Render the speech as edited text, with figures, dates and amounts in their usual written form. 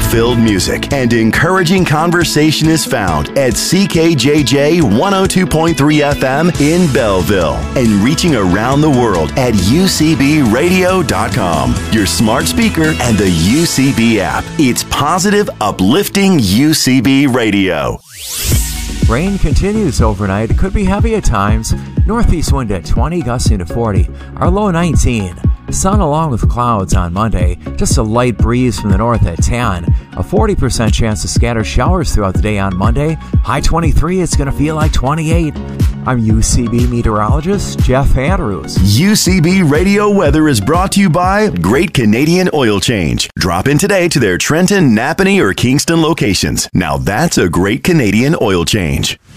hope-filled music and encouraging conversation is found at CKJJ 102.3 FM in Belleville and reaching around the world at UCBradio.com, your smart speaker, and the UCB app. It's positive, uplifting UCB Radio. Rain continues overnight. It could be heavy at times. Northeast wind at 20, gusting to 40. Our low 19. Sun along with clouds on Monday. Just a light breeze from the north at 10. A 40% chance of scattered showers throughout the day on Monday. High 23. It's going to feel like 28. I'm UCB meteorologist Jeff Andrews. UCB Radio Weather is brought to you by Great Canadian Oil Change. Drop in today to their Trenton, Napanee, or Kingston locations. Now that's a Great Canadian Oil Change.